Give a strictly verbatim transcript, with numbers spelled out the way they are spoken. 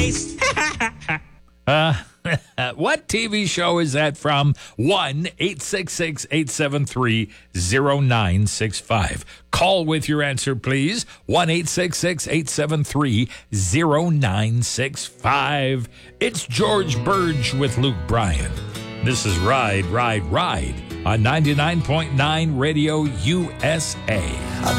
face. Uh, what T V show is that from? one eight six six, eight seven three, zero nine six five. Call with your answer, please. one eight six six, eight seven three, zero nine six five. It's George Burge with Luke Bryan. This is Ride, Ride, Ride on ninety-nine point nine Radio U S A.